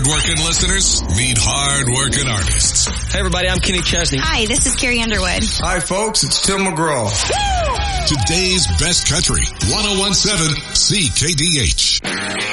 hard-working listeners meet hard-working artists. Hey, everybody, I'm Kenny Chesney. Hi, this is Carrie Underwood. Hi, folks, it's Tim McGraw. Today's best country, 101.7 CKDH.